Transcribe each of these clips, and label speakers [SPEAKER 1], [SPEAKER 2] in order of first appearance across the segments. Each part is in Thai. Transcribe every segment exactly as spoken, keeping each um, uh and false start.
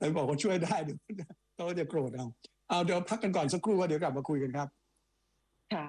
[SPEAKER 1] บอกว่าช่วยได้เดี๋ยวเขาจะโกรธเอาเอาเดี๋ยวพักกันก่อนสักครู่ว่าเดี๋ยวกลับมาคุยกันครับ
[SPEAKER 2] ค่ะ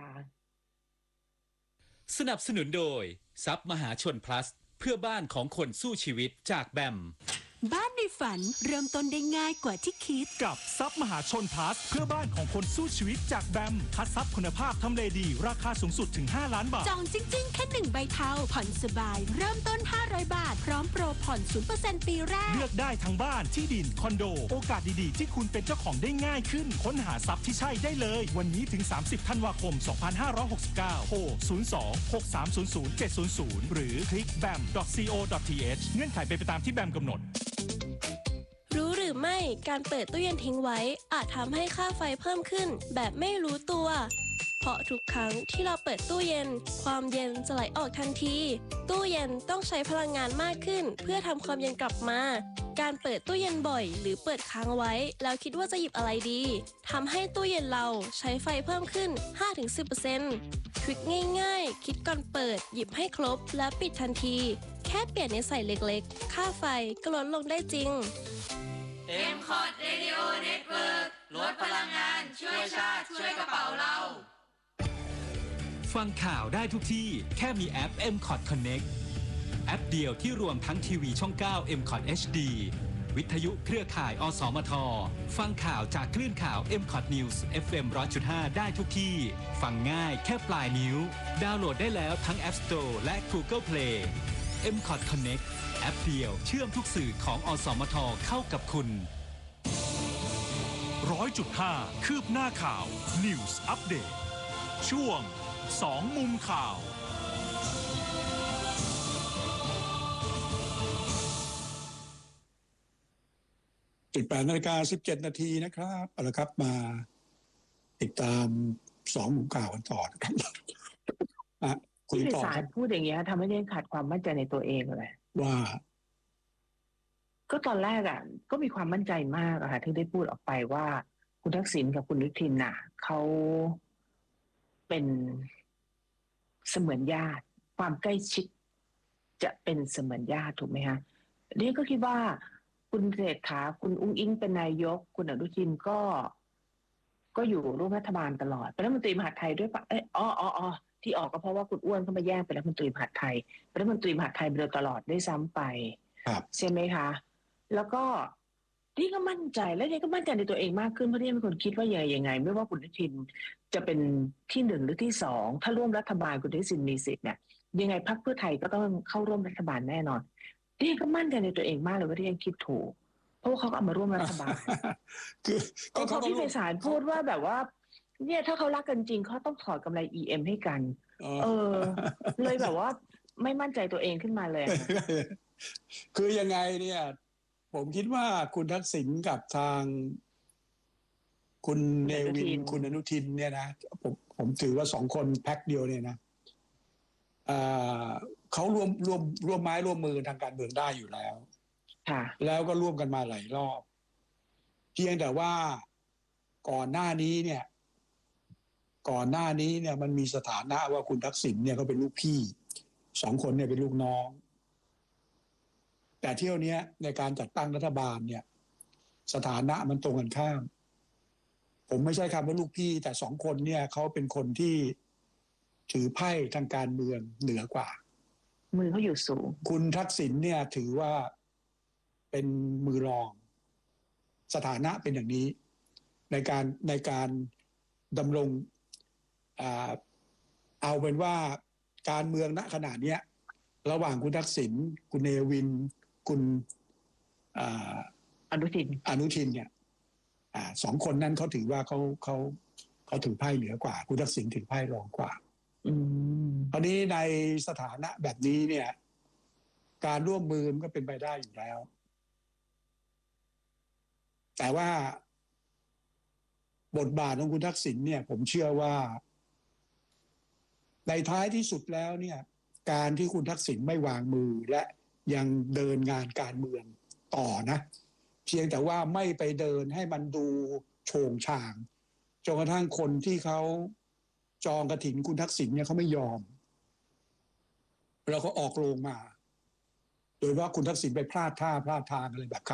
[SPEAKER 3] สนับสนุนโดยทรัพย์มหาชน plus เพื่อบ้านของคนสู้ชีวิตจากแบม
[SPEAKER 4] บ้านในฝันเริ่มต้นได้ง่ายกว่าที่คิด
[SPEAKER 5] กับทรัพย์มหาชน plus เพื่อบ้านของคนสู้ชีวิตจากแบมคัดทรัพย์คุณภาพทำเลดีราคาสูงสุดถึงห้าล้านบาท
[SPEAKER 4] จองจริงๆแค่หนึ่งใบเทาผ่อนสบายเริ่มต้นห้าร้อยบาทพร้อมโปรผ่อน ศูนย์เปอร์เซ็นต์ ปีแรก
[SPEAKER 5] เลือกได้ทั้งบ้านที่ดินคอนโดโอกาสดีๆที่คุณเป็นเจ้าของได้ง่ายขึ้นค้นหาทรัพย์ที่ใช่ได้เลยวันนี้ถึงสามสิบธันวาคมสองพันห้าร้อยหกสิบเก้าโทรศูนย์ สอง หก สาม ศูนย์ ศูนย์ เจ็ด ศูนย์ ศูนย์หรือคลิก แบม ดอท ซี โอ ดอท ที เอช เงื่อนไขเป็นไปตามที่แบมกำหนด
[SPEAKER 6] รู้หรือไม่การเปิดตู้เย็นทิ้งไว้อาจทำให้ค่าไฟเพิ่มขึ้นแบบไม่รู้ตัวเพราะทุกครั้งที่เราเปิดตู้เย็นความเย็นจะไหลออกทันทีตู้เย็นต้องใช้พลังงานมากขึ้นเพื่อทำความเย็นกลับมาการเปิดตู้เย็นบ่อยหรือเปิดค้างไว้แล้วคิดว่าจะหยิบอะไรดีทำให้ตู้เย็นเราใช้ไฟเพิ่มขึ้น ห้าถึงสิบเปอร์เซ็นต์ ทริคง่ายๆคิดก่อนเปิดหยิบให้ครบและปิดทันทีแค่เปลี่ยนนิสัยเล็กๆค่าไฟก็ลดลงได้จริง
[SPEAKER 7] เอ็ม คอท Radio Network ลดพลังงานช่วยชาติช่วยกระเป๋าเรา
[SPEAKER 3] ฟังข่าวได้ทุกที่แค่มีแอป เอ็ม คอท Connect แอปเดียวที่รวมทั้งทีวีช่อง เก้า เอ็ม คอท เอช ดี วิทยุเครือข่ายอสมทฟังข่าวจากคลื่นข่าว เอ็ม คอท News เอฟ เอ็ม หนึ่งร้อยจุดห้า ได้ทุกที่ฟังง่ายแค่ปลายนิ้วดาวน์โหลดได้แล้วทั้ง App Store และ Google Play เอ็ม คอท Connect แอปเดียวเชื่อมทุกสื่อของอสมทเข้ากับคุณ
[SPEAKER 5] ร้อยจุดห้าคืบหน้าข่าว News Update ช่วงสองมุมข่าว
[SPEAKER 1] สิบแปดนาฬิกาสิบเจ็ดนาทีนะครับเอาละครับมาติดตามสองมุมข่าวกันต่อนะครับ
[SPEAKER 2] คุยต่อครับพูดอย่างเงี้ยทำให้เรื่องขาดความมั่นใจในตัวเองเลย
[SPEAKER 1] ว่า
[SPEAKER 2] ก็ตอนแรกอ่ะก็มีความมั่นใจมากอะค่ะที่ได้พูดออกไปว่าคุณทักษิณกับคุณอนุทินน่ะเขาเป็นเสมือนญาติความใกล้ชิดจะเป็นเสมือนญาติถูกไหมคะนี่ก็คิดว่าคุณเศรษฐาคุณอุ้งอิงเป็นนายกคุณอนุทินก็ก็อยู่ร่วมรัฐบาลตลอดเป็นรัฐมนตรีมหาดไทยด้วยปะเอออ๋ออ๋อที่ออกก็เพราะว่าคุณอ้วนเข้ามาแย่งเป็นรัฐมนตรีมหาดไทยเป็นรัฐมนตรีมหาดไทยไปโดยตลอดได้ซ้ำไปใช่ไหมคะแล้วก็นี่ก็มั่นใจและนี่ก็มั่นใจในตัวเองมากขึ้นเพราะนี่เป็นคนคิดว่ายังไงยังไงไม่ว่าคุณอนุทินจะเป็นที่หนึ่งหรือที่สองถ้าร่วมรัฐบาลคุณทักษิณมีสิทธิ์เนี่ยยังไงพรรคเพื่อไทยก็ต้องเข้าร่วมรัฐบาลแน่นอนนี่ก็มั่นใจในตัวเองมากเลยว่าที่ยังคิดถูกเพราะเขาก็เอามาร่วมรัฐบาล
[SPEAKER 1] คือ
[SPEAKER 2] ก็เขาที่ไพศาลพูดว่าแบบว่าเนี่ยถ้าเขารักกันจริงเขาต้องถอดกำไร อี เอ็ม ให้กันเออเลยแบบว่าไม่มั่นใจตัวเองขึ้นมาเลย
[SPEAKER 1] คือยังไงเนี่ยผมคิดว่าคุณทักษิณกับทางคุณเนวินคุณอนุทินเนี่ยนะผมผมถือว่าสองคนแพ็คเดียวเนี่ยนะเขาร่วมร่วมร่วมไม้ร่วมมือทางการเมืองได้อยู่แล้วแล้วก็ร่วมกันมาหลายรอบเพียงแต่ว่าก่อนหน้านี้เนี่ยก่อนหน้านี้เนี่ยมันมีสถานะว่าคุณทักษิณเนี่ยเขาเป็นลูกพี่สองคนเนี่ยเป็นลูกน้องแต่เที่ยวนี้ในการจัดตั้งรัฐบาลเนี่ยสถานะมันตรงกันข้ามผมไม่ใช่คำว่าลูกพี่แต่สองคนเนี่ยเขาเป็นคนที่ถือไพ่ทางการเมืองเหนือกว่า
[SPEAKER 2] มือเขาอยู่สูง
[SPEAKER 1] คุณทักษิณเนี่ยถือว่าเป็นมือรองสถานะเป็นอย่างนี้ในการในการดำรงเอาเป็นว่าการเมืองณขณะนี้ระหว่างคุณทักษิณคุณเนวินคุณ
[SPEAKER 2] อนุทิน
[SPEAKER 1] อนุทินเนี่ยสองคนนั้นเขาถือว่าเขาเขาเขาถือไพ่เหนือกว่าคุณทักษิณถือไพ่รองกว่าคราวนี้ในสถานะแบบนี้เนี่ยการร่วมมือมันก็เป็นไปได้อยู่แล้วแต่ว่าบทบาทของคุณทักษิณเนี่ยผมเชื่อว่าในท้ายที่สุดแล้วเนี่ยการที่คุณทักษิณไม่วางมือและยังเดินงานการเมืองต่อนะเพียงแต่ว่าไม่ไปเดินให้มันดูโฉงฉางจนกระทั่งคนที่เขาจองกฐินคุณทักษิณเนี่ยเขาไม่ยอมแล้วก็ออกโรงมาโดยว่าคุณทักษิณไปพลาดท่าพลาดทางอะไรแบบ